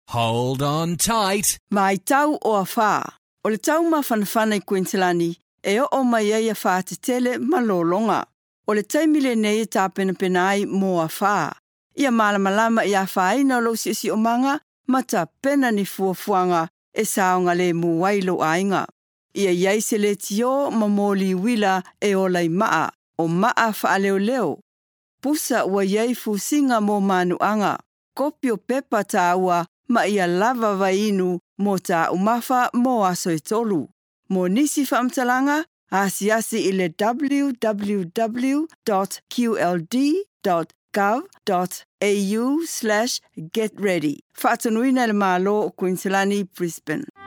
Hold on tight. Mai tau o a whā. O le tau mawhanawhana I Quintilani, e o mai ai a whā te tele malolonga. O le taimile nei e tāpena penai mō a whā. Ia malamalama I a whāina lo si o manga, ma ta pena ni fuafuanga e saonga le muwailo ainga. Ia iai se le tio mamoli wila e o lai maa, o maa wha leo leo. Pusa ua iai fusinga mō manuanga, kopi o pepa tāua ma ia lava vainu mō tā umafa mō aso I tolu. Mō nisi whaamtalanga, asi I le www.qld.gov.au/getready. Whaatanuina le mālo o Quintilani, Brisbane.